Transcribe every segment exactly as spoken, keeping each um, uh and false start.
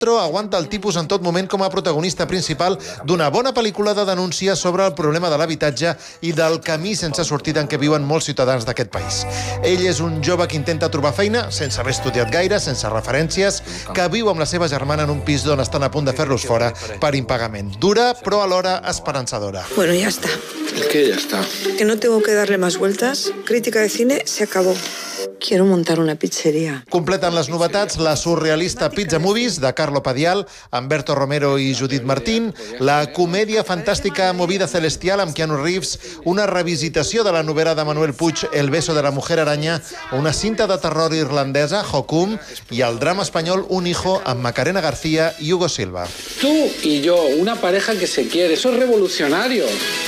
aguanta el tipus en tot moment com a protagonista principal d'una bona pel·lícula de denúncia sobre el problema de l'habitatge i del camí sense sortida en què viuen molts ciutadans d'aquest país. Ell és un jove que intenta trobar feina sense haver estudiat gaire, sense referències, que viu amb la seva germana en un pis d'on estan a punt de fer-los fora per impagament. Dura, però alhora esperançadora. Bueno, ya está. ¿El qué ya está? Que no tengo que darle más vueltas. Crítica de cine se acabó. Quiero montar una pizzería. Completen les novetats la surrealista Pizza Movies de Carlo Padial, Humberto Romero i Judith Martín, la comèdia fantàstica Movida Celestial amb Keanu Reeves, una revisitació de la novel·la de Manuel Puig El beso de la mujer araña, una cinta de terror irlandesa, Hokum, i el drama espanyol Un hijo amb Macarena García i Hugo Silva. Tú y yo, una pareja que se quiere, eso es revolucionario.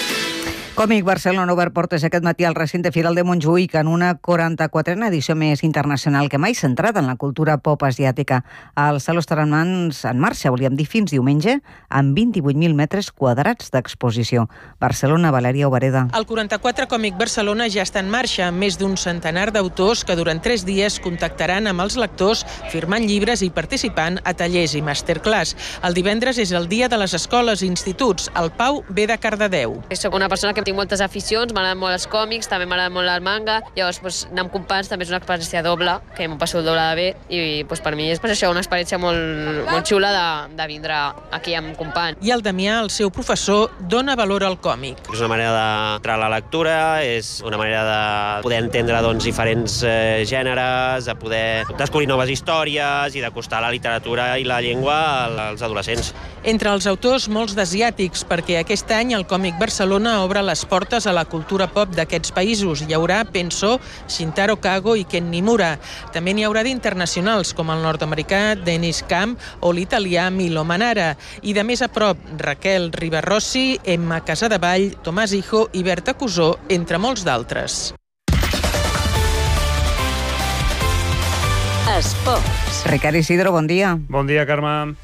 Còmic Barcelona ha obert portes aquest matí al recinte Firal de Montjuïc en una quaranta-quatrena edició més internacional que mai centrada en la cultura pop asiàtica. El Saló estarà en mans en marxa, volíem dir fins diumenge, amb vint-i-vuit mil metres quadrats d'exposició. Barcelona, Valèria Obereda. El quaranta-quatre Còmic Barcelona ja està en marxa, amb més d'un centenar d'autors que durant tres dies contactaran amb els lectors, firmant llibres i participant a tallers i masterclass. El divendres és el dia de les escoles i instituts. El Pau ve de Cardedeu. Soc una persona que tinc moltes aficions, m'agraden molt els còmics, també m'agrada molt el manga, llavors doncs, anar amb companys també és una experiència doble, que m'ho passo el doble de bé, i doncs, per mi és pues, això, una experiència molt, molt xula de, de vindre aquí amb companys. I el Damià, el seu professor, dona valor al còmic. És una manera d'entrar a la lectura, és una manera de poder entendre doncs, diferents eh, gèneres, de poder descobrir noves històries i d'acostar la literatura i la llengua als adolescents. Entre els autors, molts d'asiàtics, perquè aquest any el Còmic Barcelona obre les portes a la cultura pop d'aquests països. Hi haurà, penso, Shintaro Kago i Ken Nimura. També n'hi haurà d'internacionals, com el nord-americà Dennis Camp o l'italià Milo Manara. I de més a prop, Raquel Ribarrossi, Emma Casadevall, Tomàs Hijo i Berta Cusó, entre molts d'altres. Esports. Ricard Isidro, bon dia. Bon dia, Carme.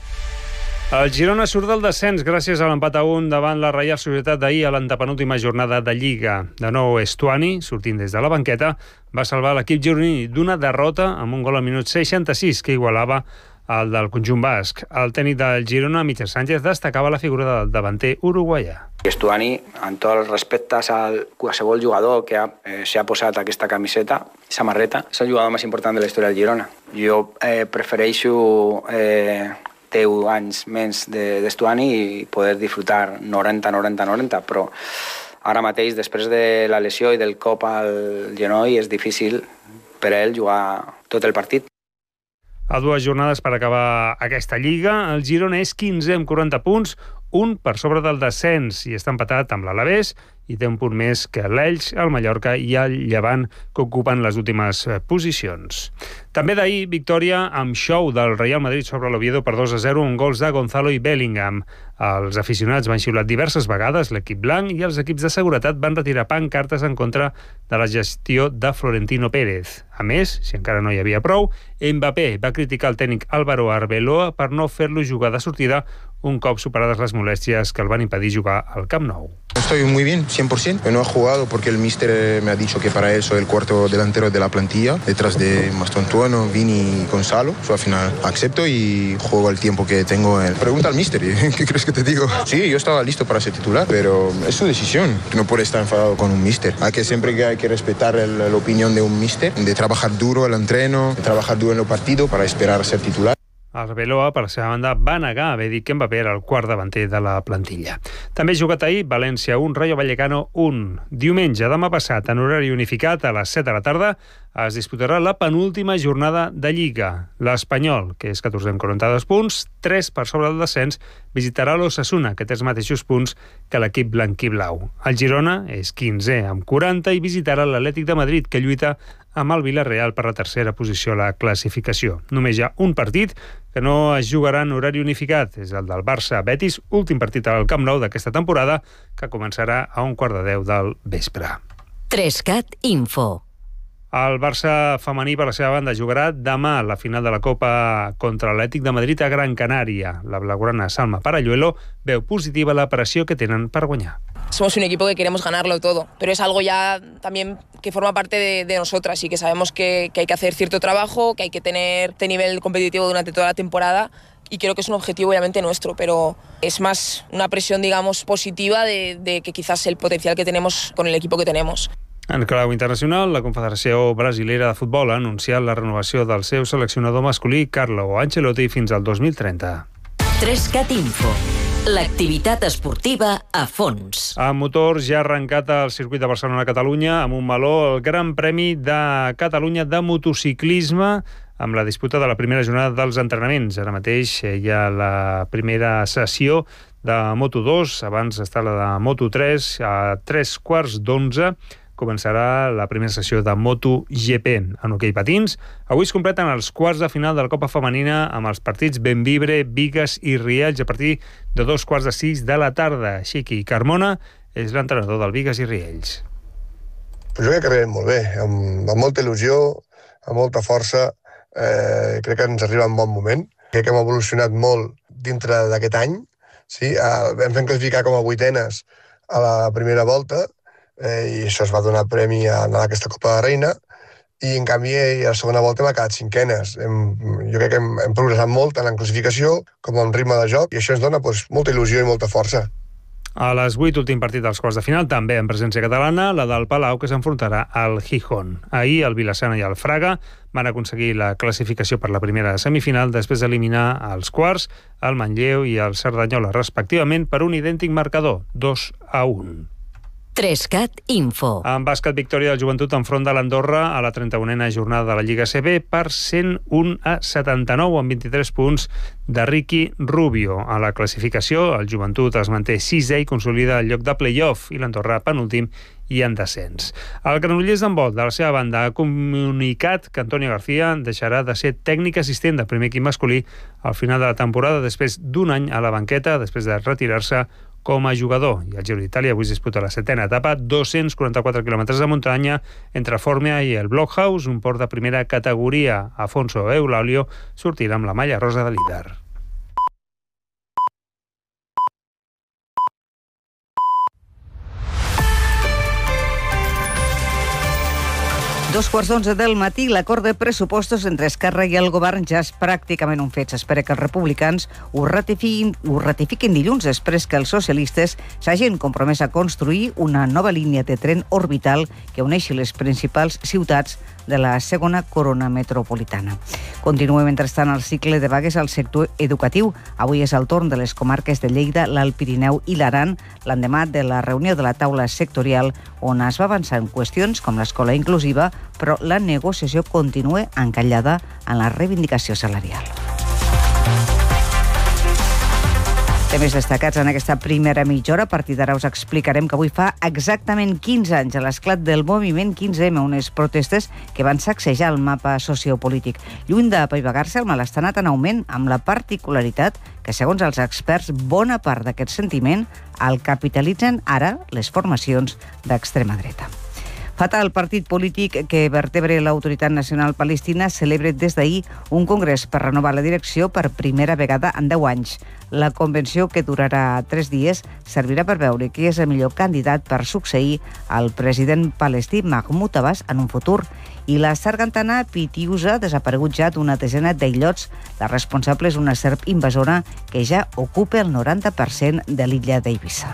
El Girona surt del descens gràcies a l'empat a un davant la Reial Societat d'ahir a l'antepenúltima jornada de Lliga. De nou, Estuani, sortint des de la banqueta, va salvar l'equip gironí d'una derrota amb un gol al minut seixanta-sis que igualava el del conjunt basc. El tècnic del Girona, Michel Sánchez, destacava la figura del davanter uruguaià. Estuani, amb tots els respectes al qualsevol jugador que ha, eh, s'ha posat aquesta camiseta, samarreta, és el jugador més important de la història del Girona. Jo eh, prefereixo eh, deu anys menys d'Estuani i poder disfrutar noranta noranta noranta, però ara mateix, després de la lesió i del cop al genoll, és difícil per a ell jugar tot el partit. A dues jornades per acabar aquesta Lliga, el Girona és quinzè amb quaranta punts, un per sobre del descens, i està empatat amb l'Alavés i té un punt més que l'Elx, el Mallorca i el Llevant, que ocupen les últimes posicions. També d'ahir, victòria amb xou del Real Madrid sobre l'Oviedo per dos a zero amb gols de Gonzalo i Bellingham. Els aficionats van xiular diverses vegades l'equip blanc i els equips de seguretat van retirar pancartes en contra de la gestió de Florentino Pérez. A més, si encara no hi havia prou, Mbappé va criticar el tècnic Álvaro Arbeloa per no fer-lo jugar de sortida un cop superades les molèsties que el van impedir jugar al Camp Nou. Estoy muy bien, cien por ciento. No he jugado porque el míster me ha dicho que para él soy el cuarto delantero de la plantilla, detrás de Mastontuano, Vini y Gonzalo. So, al final acepto y juego el tiempo que tengo. En... Pregunta al míster, ¿qué crees que te digo? Sí, yo estaba listo para ser titular, pero es su decisión. No puede estar enfadado con un míster. Hay que siempre que hay que respetar el, la opinión de un míster, de trabajar duro el entreno, de trabajar duro en el partido para esperar a ser titular. Arbeloa, per la seva banda, va negar haver dit que Mbappé era el quart davanter de la plantilla. També ha jugat ahir València un, Rayo Vallecano un. Diumenge, demà passat, en horari unificat, a les set de la tarda, es disputarà la penúltima jornada de Lliga. L'Espanyol, que és catorzè amb quaranta-dos punts, tres per sobre del descens, visitarà l'Osasuna, que té els mateixos punts que l'equip blanquiblau. El Girona és quinzè amb quaranta i visitarà l'Atlètic de Madrid, que lluita amb el Villarreal per la tercera posició a la classificació. Només hi ha un partit que no es jugarà en horari unificat, és el del Barça-Betis, últim partit al Camp Nou d'aquesta temporada, que començarà a un quart de deu del vespre. Trescat Info. El Barça femení, per la seva banda, jugarà demà la final de la Copa contra l'Atlètic de Madrid a Gran Canària. La blaugrana Salma Paralluelo veu positiva la pressió que tenen per guanyar. Somos un equipo que queremos ganarlo todo, pero es algo ya también que forma parte de, de nosotras y que sabemos que, que hay que hacer cierto trabajo, que hay que tener este nivel competitivo durante toda la temporada y creo que es un objetivo obviamente nuestro, pero es más una presión, digamos, positiva de, de que quizás el potencial que tenemos con el equipo que tenemos. En clau internacional, la Confederació Brasilera de Futbol ha anunciat la renovació del seu seleccionador masculí, Carlo Ancelotti, fins al dos mil trenta. tres cat Info. L'activitat esportiva a fons. A motors ja ha arrencat el circuit de Barcelona-Catalunya amb un meló el Gran Premi de Catalunya de motociclisme amb la disputa de la primera jornada dels entrenaments. Ara mateix hi ha la primera sessió de Moto dos, abans està la de Moto tres, a tres quarts d'onze començarà la primera sessió de MotoGP. En hoquei patins, avui es completen els quarts de final de la Copa Femenina amb els partits Bembibre, Bigues i Riells a partir de dos quarts de sis de la tarda. Xiqui Carmona és l'entrenador del Bigues i Riells. Jo crec que arribem molt bé, amb, amb molta il·lusió, amb molta força. Eh, crec que ens arriba en bon moment. Crec que hem evolucionat molt dintre d'aquest any. Sí? Eh, vam fer classificar com a vuitenes a la primera volta, Eh, i això es va donar premi a anar a aquesta Copa de Reina, i en canvi a la segona volta hem acabat cinquenes. Hem, jo crec que hem, hem progressat molt tant en classificació com en ritme de joc, i això ens dona doncs, molta il·lusió i molta força. A les vuit, últim partit dels quarts de final, també en presència catalana, la del Palau, que s'enfrontarà al Gijón. Ahir el Vilassana i el Fraga van aconseguir la classificació per la primera semifinal després d'eliminar els quarts, el Manlleu i el Cerdanyola, respectivament, per un idèntic marcador, dos a un. tres cat Info. En bàsquet, victòria del Joventut enfront de l'Andorra a la trenta-unena jornada de la Lliga C B per cent un a setanta-nou amb vint-i-tres punts de Ricky Rubio. A la classificació, el Joventut es manté sisè i consolida el lloc de play-off, i l'Andorra penúltim i en descens. El Granollers d'handbol, de la seva banda, ha comunicat que Antonio García deixarà de ser tècnic assistent del primer equip masculí al final de la temporada després d'un any a la banqueta, després de retirar-se com a jugador. I el Giro d'Itàlia avui es disputa la setena etapa, dos-cents quaranta-quatre quilòmetres de muntanya entre Fórmia i el Blockhaus, un port de primera categoria. Afonso Eulaulio sortirà amb la malla rosa de líder. Dos quarts d'onze del matí, l'acord de pressupostos entre Esquerra i el govern ja és pràcticament un fet. S'espera que els republicans ho ratifiquin, ho ratifiquin dilluns, després que els socialistes s'hagin compromès a construir una nova línia de tren orbital que uneixi les principals ciutats de la segona corona metropolitana. Continua, mentrestant, el cicle de vagues al sector educatiu. Avui és el torn de les comarques de Lleida, l'Alt Pirineu i l'Aran, l'endemà de la reunió de la taula sectorial, on es va avançar en qüestions com l'escola inclusiva, però la negociació continua encallada en la reivindicació salarial. Temes destacats en aquesta primera mitja hora. A partir d'ara us explicarem que avui fa exactament quinze anys a l'esclat del moviment quinze ema, unes protestes que van sacsejar el mapa sociopolític. Lluny d'apaivagar-se, el malestar ha anat en augment, amb la particularitat que, segons els experts, bona part d'aquest sentiment el capitalitzen ara les formacions d'extrema dreta. Fatah, el partit polític que vertebra l'Autoritat Nacional Palestina, celebra des d'ahir un congrés per renovar la direcció per primera vegada en deu anys. La convenció, que durarà tres dies, servirà per veure qui és el millor candidat per succeir al president palestí Mahmoud Abbas en un futur. I la sargantana pitiusa ha desaparegut ja d'una desena d'illots. La responsable és una serp invasora que ja ocupa el noranta per cent de l'illa d'Eivissa.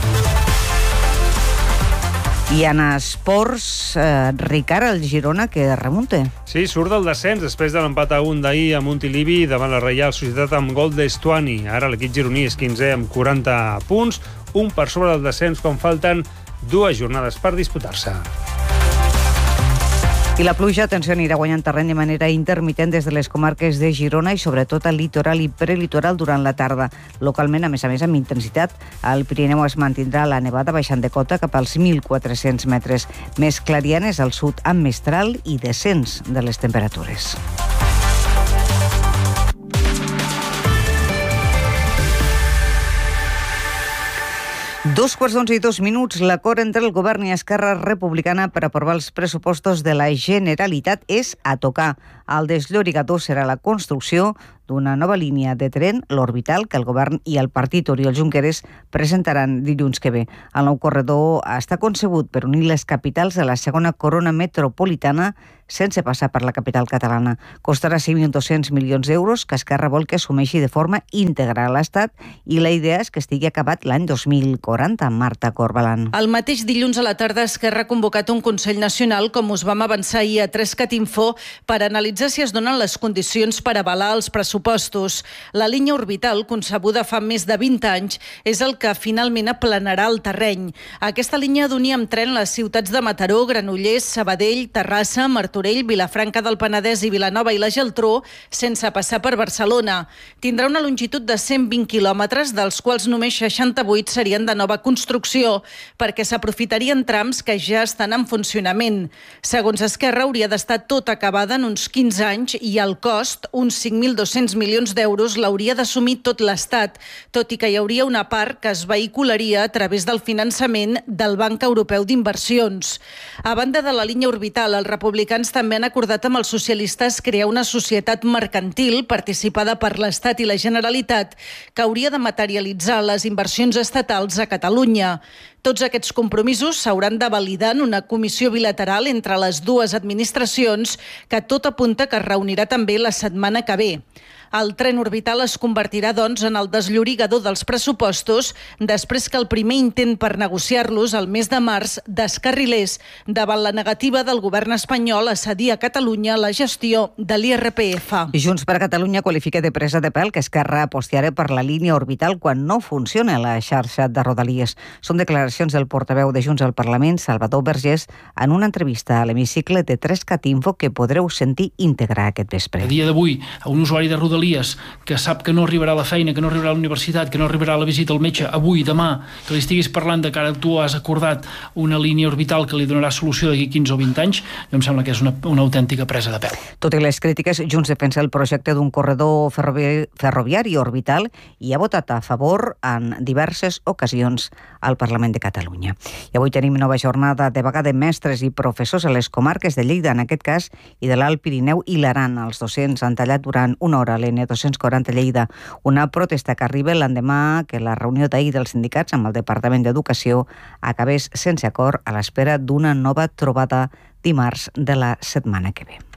I en esports, eh, Ricard, el Girona, que remunta. Sí, surt del descens després de l'empat a un d'ahir a Montilivi davant la Reial Societat amb gol d'Estuani. Ara l'equip gironí és quinzè amb quaranta punts, un per sobre del descens quan falten dues jornades per disputar-se. I la pluja, atenció, anirà guanyant terreny de manera intermitent des de les comarques de Girona i sobretot al litoral i prelitoral durant la tarda. Localment, a més a més, amb intensitat, al Pirineu es mantindrà la nevada baixant de cota cap als mil quatre-cents metres. Més clarianes al sud amb mestral i descens de les temperatures. Dos quarts d'onze i dos minuts, l'acord entre el govern i Esquerra Republicana per aprovar els pressupostos de la Generalitat és a tocar. El desllorigador serà la construcció d'una nova línia de tren, l'Orbital, que el govern i el partit Oriol Junqueras presentaran dilluns que ve. El nou corredor està concebut per unir les capitals de la segona corona metropolitana sense passar per la capital catalana. Costarà cinc mil dos-cents milions d'euros, que Esquerra vol que assumeixi de forma íntegra a l'Estat, i la idea és que estigui acabat l'any dos mil quaranta. Marta Corbalan. El mateix dilluns a la tarda Esquerra ha convocat un Consell Nacional, com us vam avançar ahir a Trescat Info, per analitzar si es donen les condicions per avalar els pressupostos. La línia orbital, concebuda fa més de vint anys, és el que finalment aplanarà el terreny. Aquesta línia d'unir amb tren les ciutats de Mataró, Granollers, Sabadell, Terrassa, Martorell, Vilafranca del Penedès i Vilanova i la Geltrú, sense passar per Barcelona. Tindrà una longitud de cent vint quilòmetres, dels quals només seixanta-vuit serien de nova construcció, perquè s'aprofitarien trams que ja estan en funcionament. Segons Esquerra, hauria d'estar tot acabada en uns quinze anys i el cost, uns cinc mil dos-cents milions d'euros, l'hauria d'assumir tot l'Estat, tot i que hi hauria una part que es vehicularia a través del finançament del Banc Europeu d'Inversions. A banda de la línia orbital, els republicans també han acordat amb els socialistes crear una societat mercantil participada per l'Estat i la Generalitat que hauria de materialitzar les inversions estatals a Catalunya. Tots aquests compromisos s'hauran de validar en una comissió bilateral entre les dues administracions que tot apunta que es reunirà també la setmana que ve. El tren orbital es convertirà, doncs, en el desllorigador dels pressupostos després que el primer intent per negociar-los el mes de març descarrilés davant la negativa del govern espanyol a cedir a Catalunya la gestió de l'I R P F. Junts per Catalunya qualifica de presa de pèl que Esquerra aposti ara per la línia orbital quan no funciona la xarxa de Rodalies. Són declaracions del portaveu de Junts al Parlament, Salvador Vergés, en una entrevista a l'hemicicle de Trescat Info que podreu sentir íntegra aquest vespre. A dia d'avui, a un usuari de Rodalies que sap que no arribarà a la feina, que no arribarà a la universitat, que no arribarà a la visita al metge avui, demà, que li estiguis parlant de que ara tu has acordat una línia orbital que li donarà solució d'aquí quinze o vint anys, jo em sembla que és una, una autèntica presa de pèl. Tot i les crítiques, Junts defensa el projecte d'un corredor ferrovi ferroviari orbital i ha votat a favor en diverses ocasions al Parlament de Catalunya. I avui tenim nova jornada de vaga de mestres i professors a les comarques de Lleida, en aquest cas, i de l'Alt Pirineu i l'Aran. Els docents han tallat durant una hora l'N dos-cents quaranta Lleida, una protesta que arriba l'endemà que la reunió d'ahir dels sindicats amb el Departament d'Educació acabés sense acord a l'espera d'una nova trobada dimarts de la setmana que ve.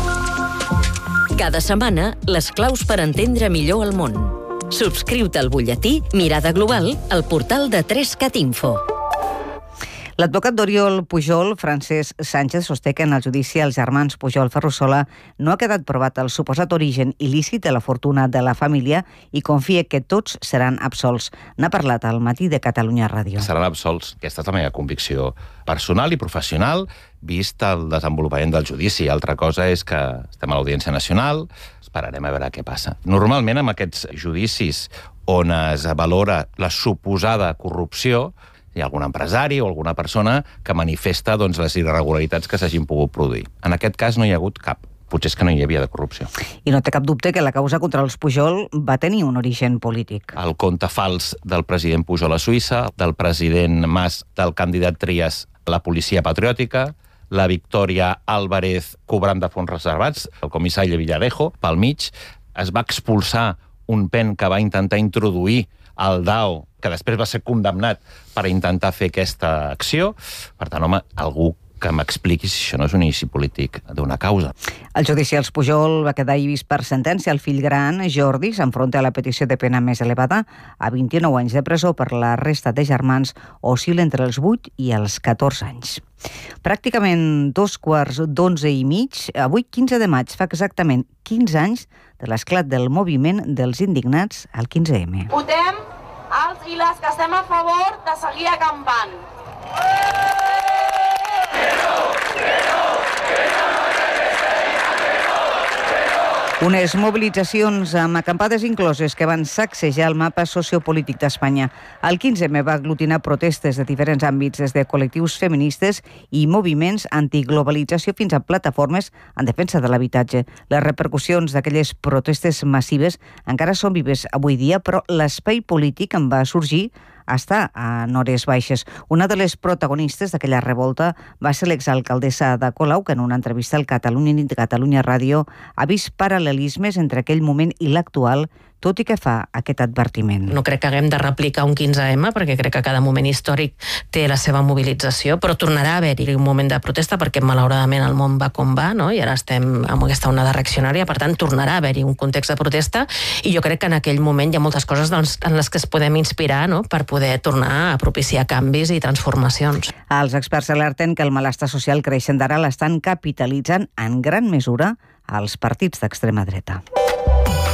Cada setmana, les claus per entendre millor el món. Subscriu-te al butlletí Mirada Global al portal de Trescat Info. L'advocat d'Oriol Pujol, Francesc Sánchez, sosté que en el judici als germans Pujol Ferrusola no ha quedat provat el suposat origen il·lícit de la fortuna de la família i confia que tots seran absolts. N'ha parlat al Matí de Catalunya Ràdio. Seran absolts. Aquesta és la meva convicció personal i professional, vist el desenvolupament del judici. Altra cosa és que estem a l'Audiència Nacional, esperarem a veure què passa. Normalment, amb aquests judicis on es valora la suposada corrupció, hi ha algun empresari o alguna persona que manifesta doncs, les irregularitats que s'hagin pogut produir. En aquest cas no hi ha hagut cap. Potser és que no hi havia de corrupció. I no té cap dubte que la causa contra els Pujol va tenir un origen polític. El compte fals del president Pujol a Suïssa, del president Mas, del candidat Trias a la policia patriòtica, la Victòria Álvarez cobrant de fons reservats, el comissari Villarejo, pel mig, es va expulsar un pen que va intentar introduir al D A O, que després va ser condemnat per intentar fer aquesta acció. Per tant, home, algú que m'expliqui si això no és un inici polític d'una causa. El judici als Pujol va quedar vist per sentència. El fill gran, Jordi, s'enfronta a la petició de pena més elevada, a vint-i-nou anys de presó. Per la resta de germans oscil·la entre els vuit i els catorze anys. Pràcticament dos quarts d'onze i mig, avui quinze de maig, fa exactament quinze anys de l'esclat del moviment dels indignats al quinze eme. Votem els i les que estem a favor de seguir acampant. Unes mobilitzacions amb acampades incloses que van sacsejar el mapa sociopolític d'Espanya. El quinze eme va aglutinar protestes de diferents àmbits, des de col·lectius feministes i moviments antiglobalització fins a plataformes en defensa de l'habitatge. Les repercussions d'aquelles protestes massives encara són vives avui dia, però l'espai polític en va sorgir està a Hores Baixes. Una de les protagonistes d'aquella revolta va ser l'exalcaldessa de Colau, que en una entrevista al Catalunya Nit de Catalunya Ràdio ha vist paral·lelismes entre aquell moment i l'actual, tot i que fa aquest advertiment. No crec que haguem de replicar un quinze eme, perquè crec que cada moment històric té la seva mobilització, però tornarà a haver-hi un moment de protesta, perquè malauradament el món va com va, no? I ara estem amb aquesta onada reaccionària, per tant, tornarà a haver-hi un context de protesta, i jo crec que en aquell moment hi ha moltes coses doncs, en les que es podem inspirar, no?, per poder tornar a propiciar canvis i transformacions. Els experts alerten que el malestar social creixent d'ara l'estan capitalitzant en gran mesura els partits d'extrema dreta.